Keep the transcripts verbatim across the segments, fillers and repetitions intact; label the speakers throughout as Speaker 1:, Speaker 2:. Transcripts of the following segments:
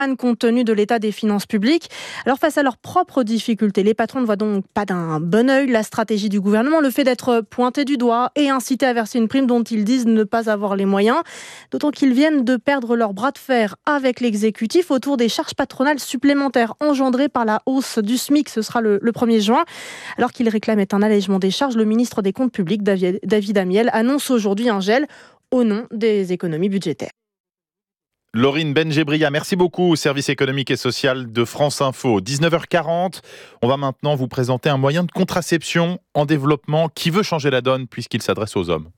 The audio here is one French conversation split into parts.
Speaker 1: compte tenu de l'état des finances publiques. Alors face à leurs propres difficultés, les patrons ne voient donc pas d'un bon œil la stratégie du gouvernement, le fait d'être pointé du doigt et incité à verser une prime dont ils disent ne pas avoir les moyens, d'autant qu'ils viennent de perdre leur bras de fer avec l'exécutif autour des charges patronales supplémentaires engendrées par la hausse du SMIC. Ce sera le, le premier juin. Alors qu'ils réclamaient un allègement des charges, le ministre des Comptes publics, David, David Amiel, annonce aujourd'hui un gel au nom des économies budgétaires.
Speaker 2: Laurine Benjebria, merci beaucoup, service économique et social de France Info. dix-neuf heures quarante, on va maintenant vous présenter un moyen de contraception en développement qui veut changer la donne puisqu'il s'adresse aux hommes.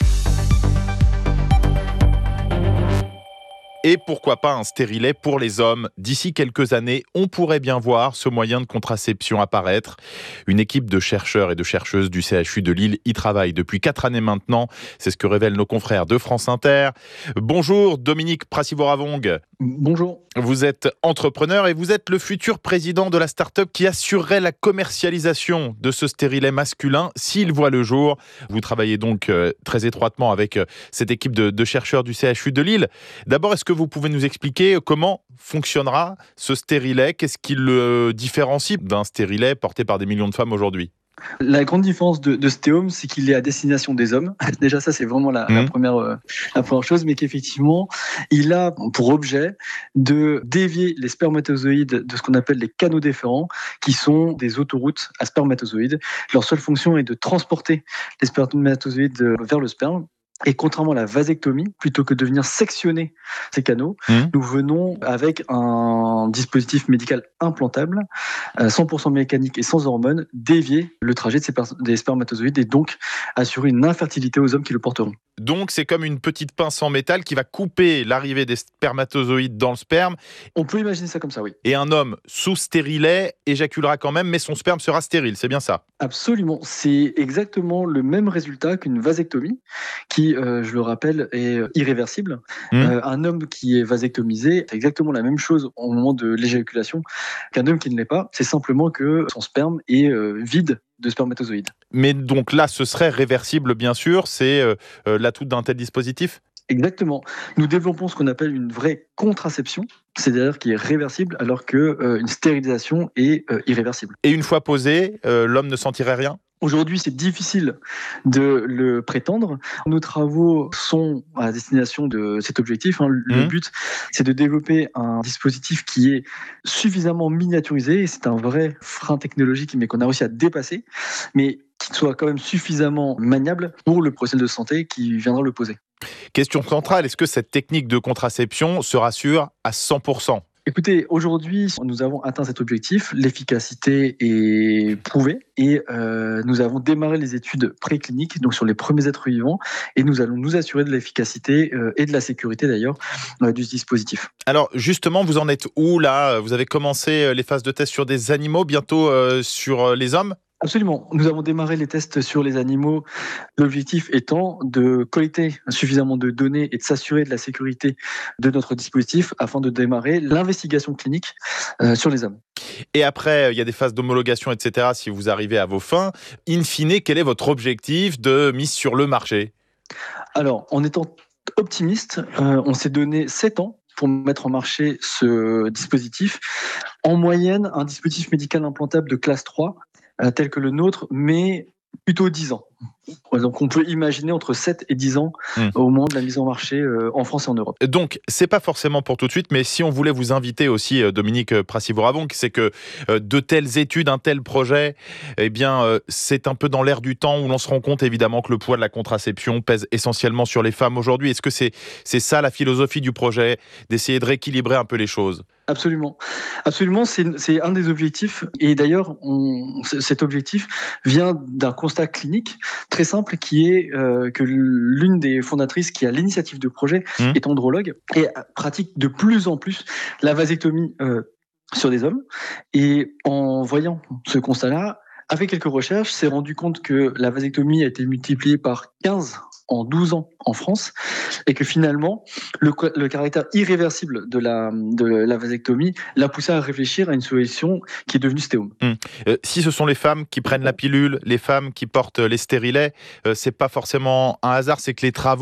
Speaker 2: Et pourquoi pas un stérilet pour les hommes ? D'ici quelques années, on pourrait bien voir ce moyen de contraception apparaître. Une équipe de chercheurs et de chercheuses du C H U de Lille y travaille depuis quatre années maintenant. C'est ce que révèlent nos confrères de France Inter. Bonjour Dominique Prassivoravong.
Speaker 3: Bonjour.
Speaker 2: Vous êtes entrepreneur et vous êtes le futur président de la start-up qui assurerait la commercialisation de ce stérilet masculin s'il voit le jour. Vous travaillez donc euh, très étroitement avec euh, cette équipe de, de chercheurs du C H U de Lille. D'abord, est-ce que vous pouvez nous expliquer comment fonctionnera ce stérilet ? Qu'est-ce qui le différencie d'un stérilet porté par des millions de femmes aujourd'hui ?
Speaker 3: La grande différence de, de Stéome, c'est qu'il est à destination des hommes. Déjà, ça, c'est vraiment la, mmh. la, première, euh, la première chose, mais qu'effectivement, il a pour objet de dévier les spermatozoïdes de ce qu'on appelle les canaux déférents, qui sont des autoroutes à spermatozoïdes. Leur seule fonction est de transporter les spermatozoïdes vers le sperme. Et contrairement à la vasectomie, plutôt que de venir sectionner ces canaux, mmh. nous venons avec un dispositif médical implantable, cent pour cent mécanique et sans hormones, dévier le trajet de ces pers- des spermatozoïdes et donc assurer une infertilité aux hommes qui le porteront.
Speaker 2: Donc c'est comme une petite pince en métal qui va couper l'arrivée des spermatozoïdes dans le sperme.
Speaker 3: On peut imaginer ça comme ça, oui.
Speaker 2: Et un homme sous stérilet éjaculera quand même, mais son sperme sera stérile, c'est bien ça ?
Speaker 3: Absolument, c'est exactement le même résultat qu'une vasectomie, qui, euh, je le rappelle, est irréversible. Mmh. Euh, un homme qui est vasectomisé, c'est exactement la même chose au moment de l'éjaculation qu'un homme qui ne l'est pas. C'est simplement que son sperme est euh, vide de spermatozoïdes.
Speaker 2: Mais donc là, ce serait réversible, bien sûr. C'est euh, euh, l'atout d'un tel dispositif ?
Speaker 3: Exactement. Nous développons ce qu'on appelle une vraie contraception, c'est-à-dire qui est réversible, alors qu'une euh, stérilisation est euh, irréversible.
Speaker 2: Et une fois posé, euh, l'homme ne sentirait rien ?
Speaker 3: Aujourd'hui, c'est difficile de le prétendre. Nos travaux sont à destination de cet objectif. Hein. Le mmh. but, c'est de développer un dispositif qui est suffisamment miniaturisé. C'est un vrai frein technologique, mais qu'on a réussi à dépasser, mais qui soit quand même suffisamment maniable pour le professionnel de santé qui viendra le poser.
Speaker 2: Question centrale, est-ce que cette technique de contraception se rassure à cent pour cent ?
Speaker 3: Écoutez, aujourd'hui, nous avons atteint cet objectif. L'efficacité est prouvée et euh, nous avons démarré les études précliniques, donc sur les premiers êtres vivants, et nous allons nous assurer de l'efficacité euh, et de la sécurité d'ailleurs euh, du dispositif.
Speaker 2: Alors justement, vous en êtes où là ? Vous avez commencé les phases de test sur des animaux, bientôt euh, sur les hommes ?
Speaker 3: Absolument. Nous avons démarré les tests sur les animaux, l'objectif étant de collecter suffisamment de données et de s'assurer de la sécurité de notre dispositif afin de démarrer l'investigation clinique euh, sur les hommes.
Speaker 2: Et après, il y a des phases d'homologation, et cetera. Si vous arrivez à vos fins, in fine, quel est votre objectif de mise sur le marché ?
Speaker 3: Alors, en étant optimiste, euh, on s'est donné sept ans pour mettre en marché ce dispositif. En moyenne, un dispositif médical implantable de classe trois, euh, tel que le nôtre, mais plutôt dix ans. Donc on peut imaginer entre sept et dix ans mmh. au moment de la mise en marché euh, en France et en Europe.
Speaker 2: Donc c'est pas forcément pour tout de suite, mais si on voulait vous inviter aussi, euh, Dominique Prassivoravong, c'est que euh, de telles études, un tel projet, eh bien euh, c'est un peu dans l'air du temps où l'on se rend compte évidemment que le poids de la contraception pèse essentiellement sur les femmes aujourd'hui. Est-ce que c'est, c'est ça la philosophie du projet, d'essayer de rééquilibrer un peu les choses ?
Speaker 3: Absolument, absolument, c'est, c'est un des objectifs. Et d'ailleurs, on, cet objectif vient d'un constat clinique très simple qui est euh, que l'une des fondatrices qui a l'initiative de projet mmh. est andrologue et pratique de plus en plus la vasectomie euh, sur des hommes. Et en voyant ce constat-là, avec quelques recherches, s'est rendu compte que la vasectomie a été multipliée par quinze en douze ans en France, et que finalement, le, le caractère irréversible de la, de la vasectomie l'a poussé à réfléchir à une solution qui est devenue Stéome.
Speaker 2: Hum. Euh, si ce sont les femmes qui prennent la pilule, les femmes qui portent les stérilets, euh, c'est pas forcément un hasard, c'est que les travaux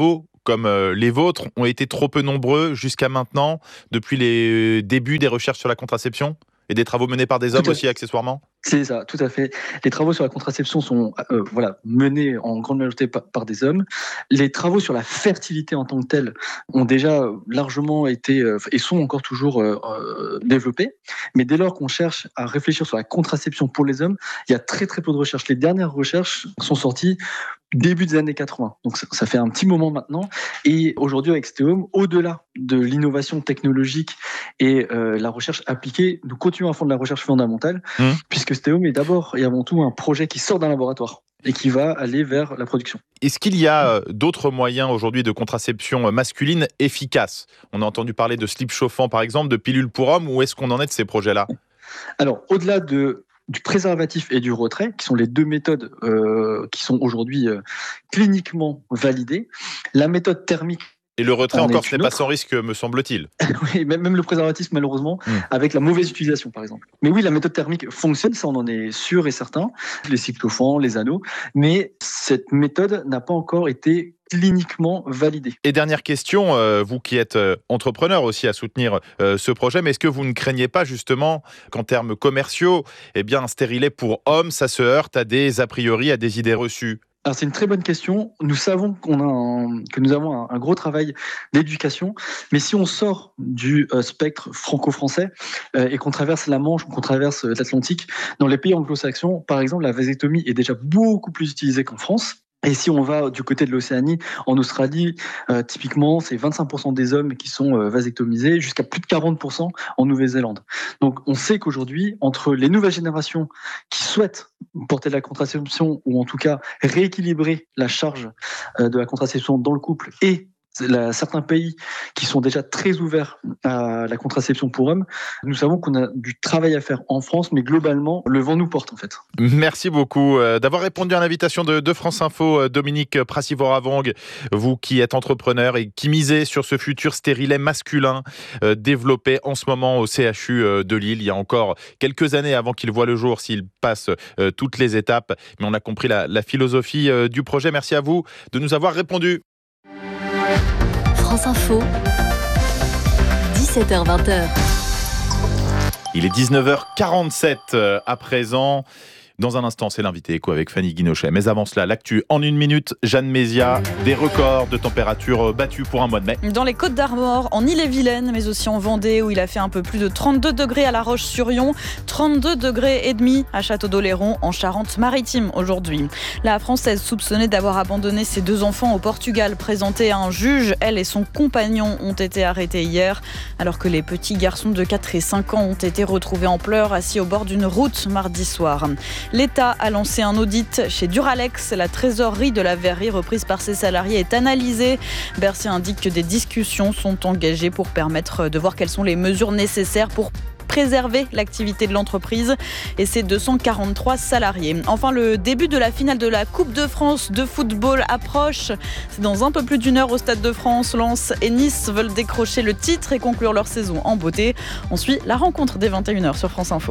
Speaker 2: comme euh, les vôtres ont été trop peu nombreux jusqu'à maintenant, depuis les débuts des recherches sur la contraception et des travaux menés par des hommes aussi accessoirement ?
Speaker 3: C'est ça, tout à fait. Les travaux sur la contraception sont euh, voilà, menés en grande majorité par, par des hommes. Les travaux sur la fertilité en tant que telle ont déjà largement été euh, et sont encore toujours euh, euh, développés. Mais dès lors qu'on cherche à réfléchir sur la contraception pour les hommes, il y a très très peu de recherches. Les dernières recherches sont sorties début des années quatre-vingts. Donc ça, ça fait un petit moment maintenant. Et aujourd'hui avec Steom, au-delà de l'innovation technologique et euh, la recherche appliquée, nous continuons à fond de la recherche fondamentale, mmh. puisque Steom est d'abord et avant tout un projet qui sort d'un laboratoire et qui va aller vers la production.
Speaker 2: Est-ce qu'il y a d'autres moyens aujourd'hui de contraception masculine efficaces ? On a entendu parler de slip chauffant par exemple, de pilules pour hommes. Où est-ce qu'on en est de ces projets-là ?
Speaker 3: Alors, au-delà de du préservatif et du retrait, qui sont les deux méthodes euh, qui sont aujourd'hui euh, cliniquement validées, la méthode thermique.
Speaker 2: Et le retrait encore, ce n'est pas sans risque, me semble-t-il.
Speaker 3: Oui, même, même le préservatif, malheureusement, mmh. avec la mauvaise utilisation, par exemple. Mais oui, la méthode thermique fonctionne, ça on en est sûr et certain, les cyclophans, les anneaux, mais cette méthode n'a pas encore été cliniquement validée.
Speaker 2: Et dernière question, euh, vous qui êtes euh, entrepreneur aussi à soutenir euh, ce projet, mais est-ce que vous ne craignez pas justement qu'en termes commerciaux, eh bien, un stérilet pour hommes, ça se heurte à des a priori, à des idées reçues ?
Speaker 3: Alors c'est une très bonne question. Nous savons qu'on a un, que nous avons un, un gros travail d'éducation, mais si on sort du euh, spectre franco-français euh, et qu'on traverse la Manche ou qu'on traverse euh, l'Atlantique, dans les pays anglo-saxons, par exemple, la vasectomie est déjà beaucoup plus utilisée qu'en France. Et si on va du côté de l'Océanie, en Australie, euh, typiquement, c'est vingt-cinq pour cent des hommes qui sont euh, vasectomisés, jusqu'à plus de quarante pour cent en Nouvelle-Zélande. Donc on sait qu'aujourd'hui, entre les nouvelles générations qui souhaitent porter de la contraception, ou en tout cas rééquilibrer la charge euh, de la contraception dans le couple, et La, certains pays qui sont déjà très ouverts à la contraception pour hommes, nous savons qu'on a du travail à faire en France, mais globalement, le vent nous porte en fait.
Speaker 2: Merci beaucoup euh, d'avoir répondu à l'invitation de, de France Info, euh, Dominique Prassivoravong, vous qui êtes entrepreneur et qui misez sur ce futur stérilet masculin euh, développé en ce moment au C H U euh, de Lille. Il y a encore quelques années avant qu'il voit le jour, s'il passe euh, toutes les étapes, mais on a compris la, la philosophie euh, du projet. Merci à vous de nous avoir répondu.
Speaker 4: France Info, dix-sept heures vingt.
Speaker 2: Il est dix-neuf heures quarante-sept à présent. Dans un instant, c'est l'invité éco avec Fanny Guinochet. Mais avant cela, l'actu en une minute. Jeanne Mézia, des records de température battus pour un mois de mai.
Speaker 5: Dans les Côtes-d'Armor, en Ille-et-Vilaine, mais aussi en Vendée, où il a fait un peu plus de trente-deux degrés à La Roche-sur-Yon, trente-deux degrés et demi à Château-d'Oléron, en Charente-Maritime aujourd'hui. La Française soupçonnée d'avoir abandonné ses deux enfants au Portugal, présentée à un juge, elle et son compagnon ont été arrêtés hier, alors que les petits garçons de quatre et cinq ans ont été retrouvés en pleurs, assis au bord d'une route mardi soir. L'État a lancé un audit chez Duralex. La trésorerie de la verrerie reprise par ses salariés est analysée. Bercy indique que des discussions sont engagées pour permettre de voir quelles sont les mesures nécessaires pour préserver l'activité de l'entreprise et ses deux cent quarante-trois salariés. Enfin, le début de la finale de la Coupe de France de football approche. C'est dans un peu plus d'une heure au Stade de France. Lens et Nice veulent décrocher le titre et conclure leur saison en beauté. On suit la rencontre dès vingt et une heures sur France Info.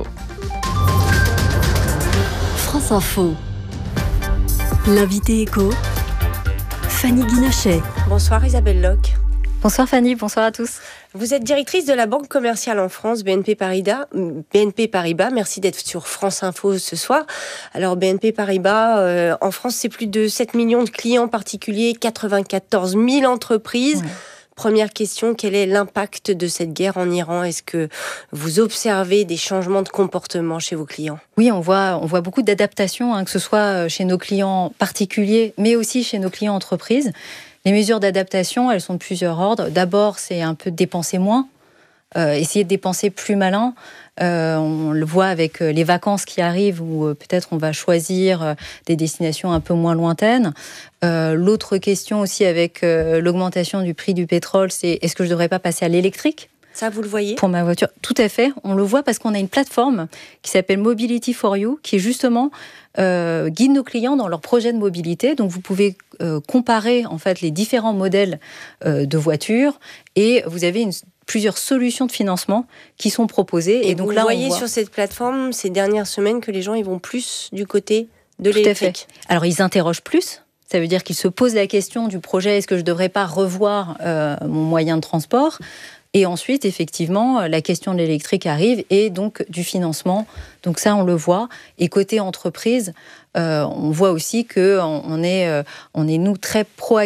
Speaker 4: France Info. L'invité éco, Fanny Guinochet.
Speaker 6: Bonsoir Isabelle Locke.
Speaker 7: Bonsoir Fanny, bonsoir à tous.
Speaker 6: Vous êtes directrice de la banque commerciale en France, B N P Paribas. B N P Paribas, merci d'être sur France Info ce soir. Alors B N P Paribas, euh, en France, c'est plus de sept millions de clients particuliers, quatre-vingt-quatorze mille entreprises. Ouais. Première question, quel est l'impact de cette guerre en Iran ? Est-ce que vous observez des changements de comportement chez vos clients ?
Speaker 7: Oui, on voit, on voit beaucoup d'adaptations, hein, que ce soit chez nos clients particuliers, mais aussi chez nos clients entreprises. Les mesures d'adaptation, elles sont de plusieurs ordres. D'abord, c'est un peu de dépenser moins, euh, essayer de dépenser plus malin. Euh, on le voit avec les vacances qui arrivent où euh, peut-être on va choisir euh, des destinations un peu moins lointaines. Euh, l'autre question aussi avec euh, l'augmentation du prix du pétrole, c'est est-ce que je ne devrais pas passer à l'électrique ?
Speaker 6: Ça, vous le voyez ?
Speaker 7: Pour ma voiture, tout à fait. On le voit parce qu'on a une plateforme qui s'appelle Mobility for You, qui justement euh, guide nos clients dans leur projet de mobilité. Donc, vous pouvez euh, comparer en fait les différents modèles euh, de voitures et vous avez une plusieurs solutions de financement qui sont proposées.
Speaker 6: Et, et donc vous là, voyez on voit... sur cette plateforme ces dernières semaines que les gens ils vont plus du côté de l'électrique.
Speaker 7: Alors ils interrogent plus. Ça veut dire qu'ils se posent la question du projet, est-ce que je ne devrais pas revoir euh, mon moyen de transport ? Et ensuite, effectivement, la question de l'électrique arrive et donc du financement. Donc ça, on le voit. Et côté entreprise, euh, on voit aussi qu'on est, euh, on est, nous, très proactifs.